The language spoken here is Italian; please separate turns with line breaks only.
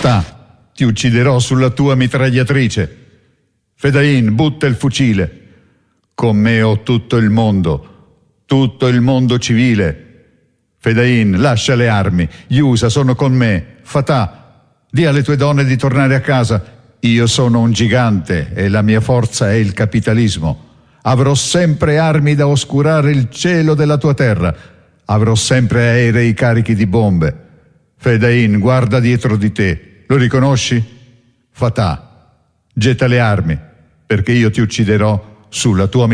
Fatah, ti ucciderò sulla tua mitragliatrice. Fedain, butta il fucile. Con me ho tutto il mondo civile. Fedain, lascia le armi. Gli USA sono con me. Fatah, di alle tue donne di tornare a casa. Io sono un gigante e la mia forza è il capitalismo. Avrò sempre armi da oscurare il cielo della tua terra. Avrò sempre aerei carichi di bombe. Fedain, guarda dietro di te. Lo riconosci? Fatah, getta le armi, perché io ti ucciderò sulla tua